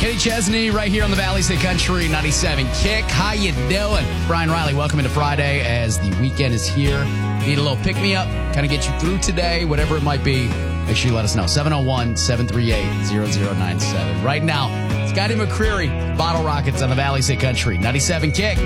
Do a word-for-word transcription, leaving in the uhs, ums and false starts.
Kenny Chesney right here on the Valley State Country ninety-seven Kick. How you doing? Brian Riley, welcome into Friday as the weekend is here. Need a little pick-me-up, kind of get you through today, whatever it might be. Make sure you let us know. seven oh one, seven three eight, zero zero nine seven. Right now, Scotty McCreery, Bottle Rockets on the Valley State Country ninety-seven Kick.